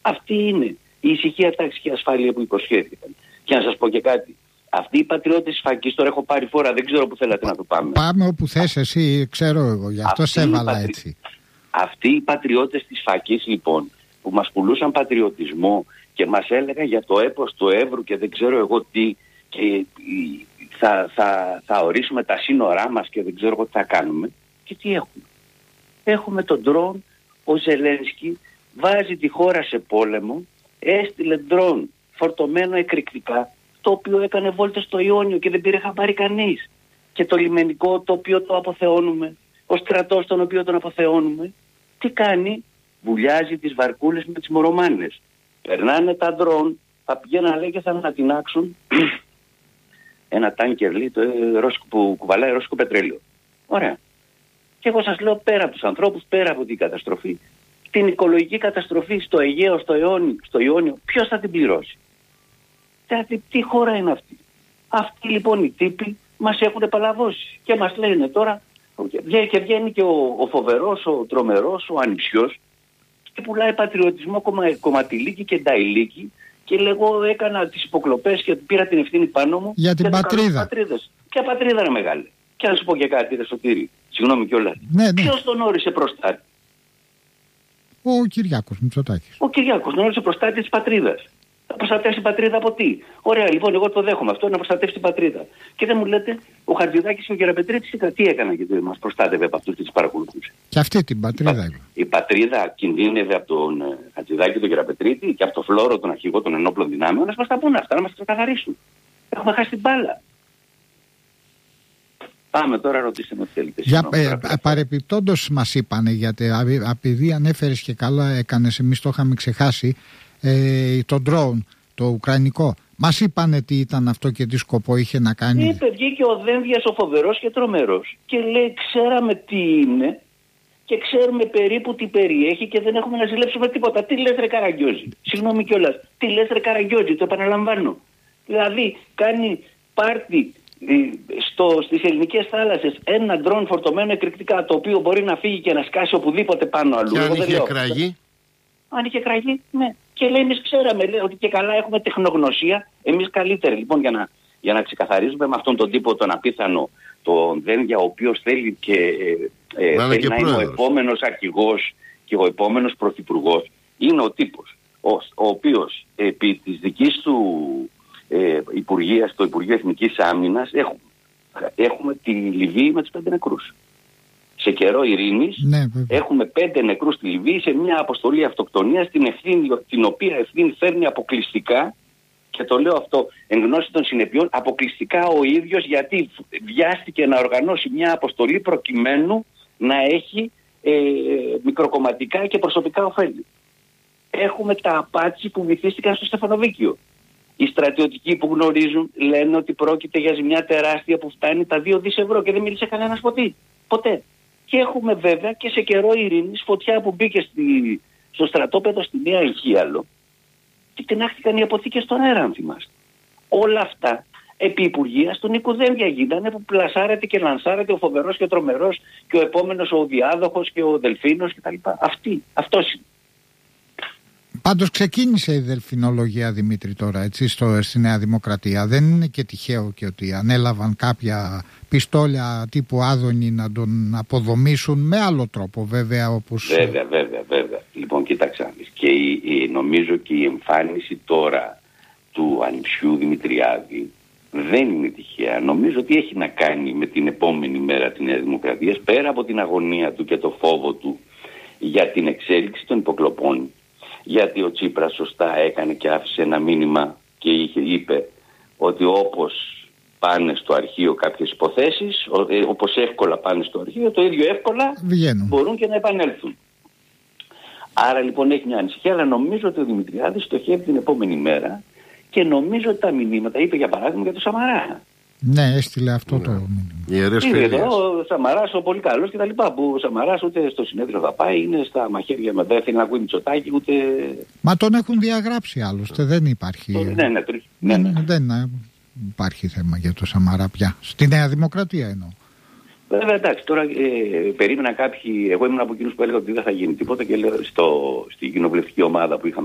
Αυτή είναι η ησυχία, τάξη και ασφάλεια που υποσχέθηκαν. Και να σας πω και κάτι. Αυτοί οι πατριώτες της Φακής, τώρα έχω πάρει φορά, δεν ξέρω που θέλατε να το πάμε. Πάμε όπου θες εσύ, ξέρω εγώ, γι' αυτό σε έβαλα έτσι. Αυτοί οι πατριώτες της Φακής λοιπόν, που μας πουλούσαν πατριωτισμό και μας έλεγαν για το έπος του Εύρου και δεν ξέρω εγώ τι, και θα ορίσουμε τα σύνορά μας και δεν ξέρω εγώ τι θα κάνουμε. Και τι έχουμε? Έχουμε τον ντρόν, ο Ζελένσκι βάζει τη χώρα σε πόλεμο, έστειλε ντρόν φορτωμένο εκρηκτικά, το οποίο έκανε βόλτες στο Ιόνιο και δεν πήρε χαμπάρι κανείς. Και το λιμενικό, το οποίο το αποθεώνουμε, ο στρατός τον οποίο τον αποθεώνουμε, τι κάνει? Βουλιάζει τις βαρκούλες με τις μορομάνες. Περνάνε τα ντρόν, θα πηγαίνουν λέει και θα ανατινάξουν ένα τάνκερ λέει, που κουβαλάει ρώσικο πετρέλαιο. Ωραία. Και εγώ σας λέω, πέρα από τους ανθρώπους, πέρα από την καταστροφή, την οικολογική καταστροφή στο Αιγαίο, στο Ιόνιο, ποιος θα την πληρώσει? Τι χώρα είναι αυτή? Αυτοί λοιπόν οι τύποι μας έχουν παλαβώσει και μας λένε τώρα, και βγαίνει και ο φοβερός, ο τρομερός, ο ανιψιός και πουλάει πατριωτισμό κομματιλίκη και νταϊλίκη και λέγω έκανα τις υποκλοπές και πήρα την ευθύνη πάνω μου για την πατρίδα. Ποια πατρίδα είναι μεγάλη? Και να σου πω και κάτι, Σωτήρη, συγγνώμη κιόλας. Ναι. Ποιος τον όρισε προστάτη? Ο Κυριάκος Μητσοτάκης. Ο Κυριάκος τον όρισε προστάτη της πατρίδας. Θα προστατεύσει την πατρίδα από τι? Ωραία, λοιπόν, εγώ το δέχομαι αυτό, να προστατεύσει την πατρίδα. Και δεν μου λέτε, ο Χατζηδάκης και ο Γεραπετρίτης τι έκαναν και μας προστάτευε από αυτούς και τις παρακολουθούσε? Και αυτή την πατρίδα. Η πατρίδα κινδύνευε από τον Χατζηδάκη και τον Γεραπετρίτη και από τον Φλόρο, τον αρχηγό των ενόπλων δυνάμεων, να μας τα πούνε αυτά, να μας τα καθαρίσουν. Έχουμε χάσει την μπάλα. Πάμε τώρα, ρωτήστε με τι θέλετε. Παρεπιπτόντως μας είπανε, γιατί επειδή ανέφερες και καλά έκανες, εμείς το είχαμε ξεχάσει, το drone, το ουκρανικό. Μας είπανε τι ήταν αυτό και τι σκοπό είχε να κάνει. Είπε, βγήκε ο Δένδιας ο φοβερός και τρομερός και λέει ξέραμε τι είναι και ξέρουμε περίπου τι περιέχει και δεν έχουμε να ζηλέψουμε τίποτα. Τι λες ρε Καραγκιόζη? Συγγνώμη κιόλας. Τι λες ρε Καραγκιόζη? Το επαναλαμβάνω. Δηλαδή κάνει πάρτι στις ελληνικές θάλασσες ένα ντρόν φορτωμένο εκρηκτικά, το οποίο μπορεί να φύγει και να σκάσει οπουδήποτε πάνω αλλού. Και αν είχε κραγεί? Αν είχε κραγεί, ναι. Και λέει εμείς ξέραμε ότι και καλά έχουμε τεχνογνωσία, εμείς καλύτεροι. Λοιπόν για να ξεκαθαρίζουμε με αυτόν τον τύπο τον απίθανο, τον Δένδια, ο οποίος θέλει θέλει να είναι ο επόμενος αρχηγός και ο επόμενος πρωθυπουργός, είναι ο τύπος ο οποίος επί της δικής του Υπουργείας, το Υπουργείο Εθνικής Άμυνας έχουμε τη Λιβύη με τους 5 νεκρούς. Σε καιρό ειρήνης έχουμε 5 νεκρούς στη Λιβύη σε μια αποστολή αυτοκτονίας, την οποία ευθύνη φέρνει αποκλειστικά, και το λέω αυτό εν γνώση των συνεπειών, αποκλειστικά ο ίδιος, γιατί βιάστηκε να οργανώσει μια αποστολή προκειμένου να έχει μικροκομματικά και προσωπικά ωφέλη. Έχουμε τα απάτσι που βυθίστηκαν στο Στεφανοβίκιο. Οι στρατιωτικοί που γνωρίζουν λένε ότι πρόκειται για ζημιά τεράστια που φτάνει τα 2 δις ευρώ και δεν μίλησε κανένας ποτέ. Και έχουμε βέβαια και σε καιρό ειρήνης φωτιά που μπήκε στο στρατόπεδο στη Νέα Ηχίαλο και τεινάχτηκαν οι αποθήκες στον αέρα, αν θυμάστε. Όλα αυτά επί υπουργείας του Νίκου Δένδια γίνανε, που πλασάρεται και λανσάρεται ο φοβερός και ο τρομερός και ο επόμενος ο διάδοχος και ο Δελφίνος κτλ. Αυτός είναι. Πάντως ξεκίνησε η δελφινολογία, Δημήτρη, τώρα έτσι στη Νέα Δημοκρατία. Δεν είναι και τυχαίο και ότι ανέλαβαν κάποια πιστόλια τύπου Άδωνη να τον αποδομήσουν με άλλο τρόπο, βέβαια. Όπως... Βέβαια. Λοιπόν, κοίταξα. Και νομίζω και η εμφάνιση τώρα του ανιψιού Δημητριάδη δεν είναι τυχαία. Νομίζω ότι έχει να κάνει με την επόμενη μέρα της Νέας Δημοκρατίας, πέρα από την αγωνία του και το φόβο του για την εξέλιξη των υποκλοπών. Γιατί ο Τσίπρας σωστά έκανε και άφησε ένα μήνυμα και είπε ότι όπως πάνε στο αρχείο κάποιες υποθέσεις, όπως εύκολα πάνε στο αρχείο, το ίδιο εύκολα μπορούν και να επανέλθουν. Άρα λοιπόν έχει μια ανησυχία, αλλά νομίζω ότι ο Δημητριάδης στοχεύει την επόμενη μέρα και νομίζω ότι τα μηνύματα, είπε για παράδειγμα για το Σαμαρά. Ναι, έστειλε αυτό το μήνυμα. Ο Σαμαράς ο πολύ καλός και τα λοιπά, που ο Σαμαράς ούτε στο συνέδριο θα πάει, είναι στα μαχαίρια με δεν θέλει να ακούει Μητσοτάκη ούτε... Μα τον έχουν διαγράψει άλλωστε, δεν υπάρχει... Δεν υπάρχει θέμα για το Σαμαρά πια, στη Νέα Δημοκρατία εννοώ. Βέβαια εντάξει, τώρα περίμενα κάποιοι, εγώ ήμουν από εκείνους που έλεγα ότι δεν θα γίνει τίποτα και λέω στην κοινοβουλευτική ομάδα που είχαμε